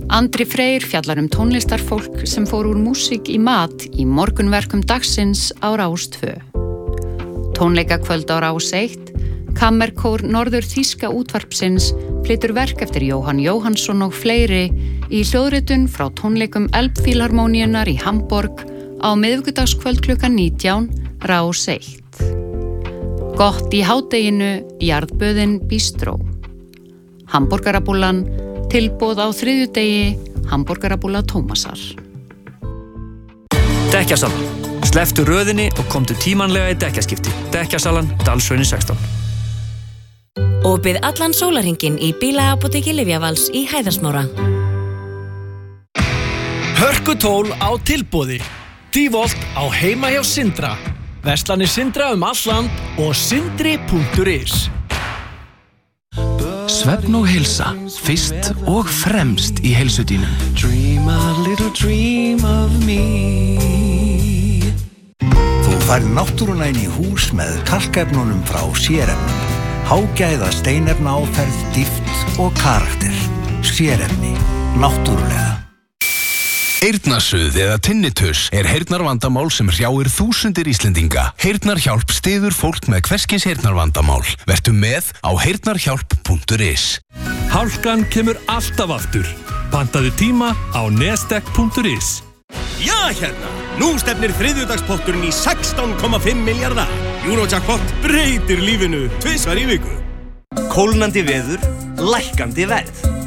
Andri Freyr fjallar tónlistarfólk sem fór úr músík í mat í morgunverkum dagsins á Rás 2. Tónleikakvöld á Rás 1, Kammerkór Norður Þýska útvarpsins flytur verk eftir Jóhann Jóhannsson og fleiri í hljóðritun frá tónleikum Elbphilharmoníunnar í Hamborg á miðvikudagskvöld klukkan 19, Rás 1. Gott í hádeginu, jarðböðin Bistró. Hamborgarabúllan, tilboð á þriðjudegi, hamborgarabúlla Tómasar. Dekkjasalan. Slepptu röðinni og komdu tímanlega í dekkjaskipti. Dekkjasalan, Dalshrauni 16. Opið allan sólarhringinn í bílaapóteki Lyfjavals í Hæðarsmára. Hörkutól á tilboði. Dívolt á heima hjá Sindra. Verslanir Sindra all land og sindri.is. Svefn og heilsa, fyrst og fremst í heilsudínum. Dream a little dream of me. Þú færð náttúruna inn í hús með kalkefnunum frá sérefnum. Hágæða steinefna áferð, dýpt og karakter. Sérefni, náttúrulega. Heyrnarsuð eða tinnitus heyrnarvandamál sem hrjáir þúsundir Íslendinga. Heyrnarhjálp styður fólk með hverskins heyrnarvandamál. Vertu með á heyrnarhjálp.is. Hálkan kemur alltaf aftur. Pantaðu tíma á nestek.is. Já, hérna! Nú stefnir þriðjudagspotturinn í 16,5 milljarða. Eurojackpot breytir lífinu 2 í viku. Kólnandi veður, lækkandi verð.